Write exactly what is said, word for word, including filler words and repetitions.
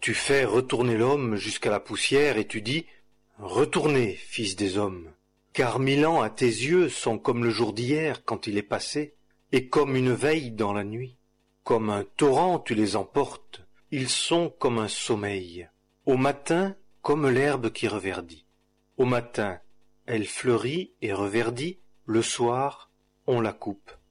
Tu fais retourner l'homme jusqu'à la poussière et tu dis « Retournez, fils des hommes ». Car mille ans à tes yeux sont comme le jour d'hier quand il est passé, et comme une veille dans la nuit. Comme un torrent tu les emportes, ils sont comme un sommeil. Au matin, comme l'herbe qui reverdit. Au matin, elle fleurit et reverdit, le soir, on la coupe.